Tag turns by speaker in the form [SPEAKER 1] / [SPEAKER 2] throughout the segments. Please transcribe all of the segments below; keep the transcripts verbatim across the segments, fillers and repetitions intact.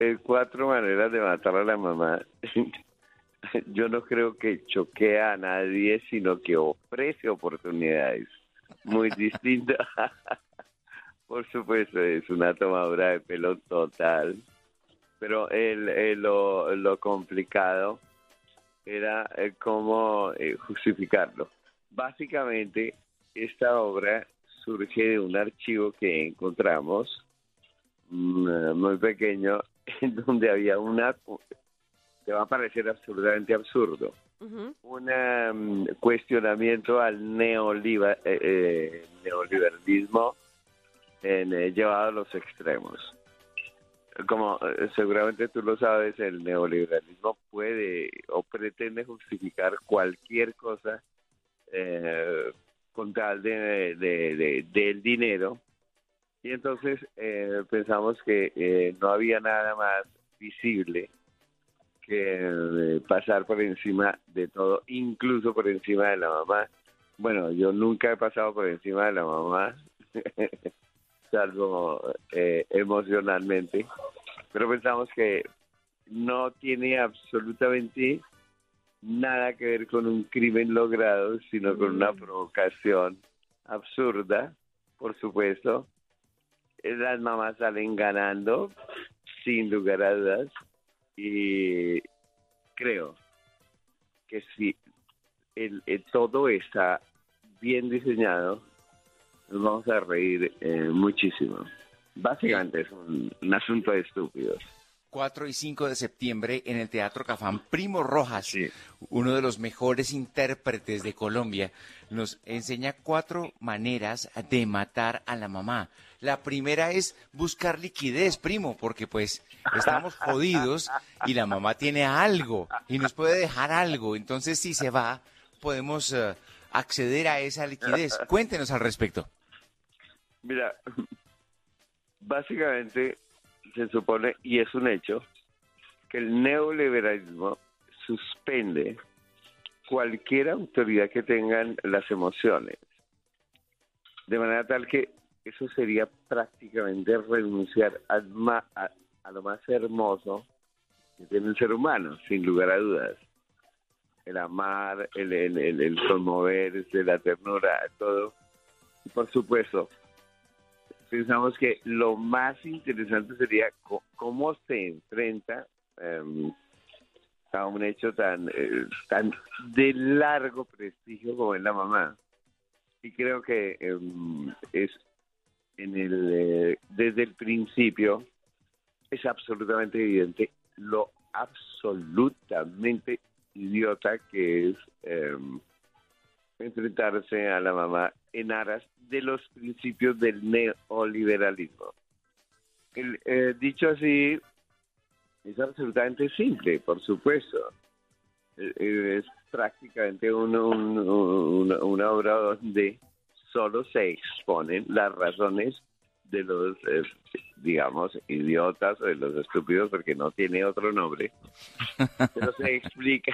[SPEAKER 1] eh, cuatro maneras de matar a la mamá. Yo no creo que choquee a nadie, sino que ofrece oportunidades muy distintas. Por supuesto, es una tomadura de pelo total, pero el, el- lo, lo complicado era eh, cómo eh, justificarlo. Básicamente, esta obra surge de un archivo que encontramos mm, eh, muy pequeño, en donde había una, te va a parecer absolutamente absurdo,
[SPEAKER 2] Ujú.
[SPEAKER 1] un um, cuestionamiento al neoliber- eh, eh, neoliberalismo en, eh, llevado a los extremos. Como eh, seguramente tú lo sabes, el neoliberalismo puede o pretende justificar cualquier cosa eh, con tal de, de- de- del dinero. Y entonces eh, pensamos que eh, no había nada más visible que eh, pasar por encima de todo, incluso por encima de la mamá. Bueno, yo nunca he pasado por encima de la mamá, salvo eh, emocionalmente, pero pensamos que no tiene absolutamente nada que ver con un crimen logrado, sino con una
[SPEAKER 2] Mm.
[SPEAKER 1] provocación absurda, por supuesto. Eh, Las mamás salen ganando, sin lugar a dudas, y creo que si el, el todo está bien diseñado, nos vamos a reír eh, muchísimo.
[SPEAKER 3] El
[SPEAKER 1] Básicamente es un, un asunto de estúpidos.
[SPEAKER 3] cuatro y cinco de septiembre en el Teatro Cafán, Primo Rojas,
[SPEAKER 1] Sí.
[SPEAKER 3] uno de los mejores intérpretes de Colombia, nos enseña cuatro maneras de matar a la mamá. La primera es buscar liquidez, primo, porque pues estamos jodidos y la mamá tiene algo y nos puede dejar algo. Entonces, si se va, podemos eh, acceder a esa liquidez. Cuéntenos al respecto.
[SPEAKER 1] Mira, básicamente se supone, y es un hecho, que el neoliberalismo suspende cualquier autoridad que tengan las emociones, de manera tal que eso sería prácticamente renunciar al ma- a, a lo más hermoso que tiene el ser humano, sin lugar a dudas. El amar, el, el, el, el conmoverse, la ternura, todo. Y por supuesto, pensamos que lo más interesante sería co- cómo se enfrenta em, a un hecho tan, eh, tan de largo prestigio como es la mamá. Y creo que em, es en el eh, desde el principio es absolutamente evidente lo absolutamente idiota que es em, enfrentarse a la mamá en aras de los principios del neoliberalismo. El, eh, dicho así, es absolutamente simple, por supuesto. Eh, eh, es prácticamente un- un- un- una obra donde solo se exponen las razones de los, eh, digamos, idiotas o de los estúpidos, porque no tiene otro nombre, pero se explica,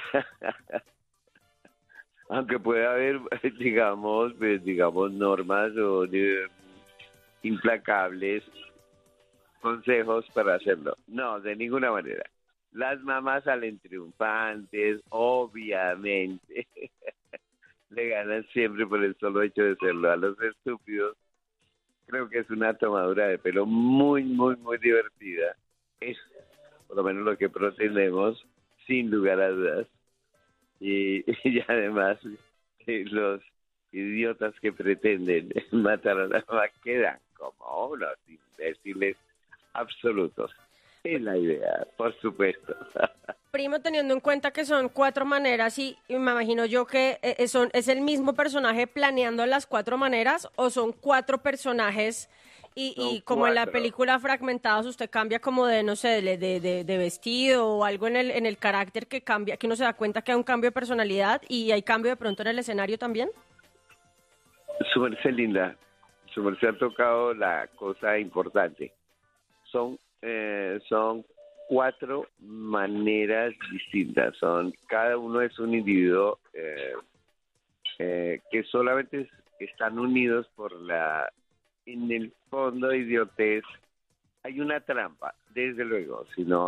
[SPEAKER 1] aunque puede haber, digamos, pues, digamos, normas o de- implacables consejos para hacerlo. No, de ninguna manera. Las mamás salen triunfantes, obviamente. Le ganan siempre por el solo hecho de serlo. A los estúpidos creo que es una tomadura de pelo muy, muy, muy divertida. Es por lo menos lo que pretendemos, sin lugar a dudas. Y, y además, eh, los idiotas que pretenden matar a la mamá quedan como unos imbéciles absolutos. Es la idea, por supuesto.
[SPEAKER 2] Primo, teniendo en cuenta que son cuatro maneras y, y me imagino yo que eh, eh, son, es el mismo personaje planeando las cuatro maneras o son cuatro personajes y,
[SPEAKER 1] Son
[SPEAKER 2] y como en la
[SPEAKER 1] cuatro.
[SPEAKER 2] película Fragmentados usted cambia como de, no sé, de, de, de- de vestido o algo en el, en el carácter que cambia, que uno se da cuenta que hay un cambio de personalidad y hay cambio de pronto en el escenario también.
[SPEAKER 1] Su merced linda, su merced ha tocado la cosa importante. Son, eh, son cuatro maneras distintas. Son, cada uno es un individuo eh, eh, que solamente es- están unidos por la, en el fondo, idiotez hay una trampa, desde luego, si no